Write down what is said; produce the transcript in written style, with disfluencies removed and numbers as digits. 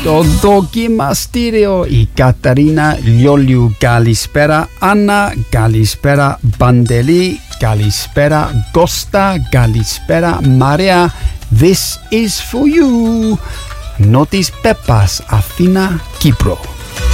Το δοκιμαστήριο η Καταρίνα Λιόλιου. Καλησπέρα Άννα, καλησπέρα Παντελή, καλησπέρα Κώστα, καλησπέρα Μαρία. This is for you. Νότης Πέπας, Αθήνα, Κύπρο.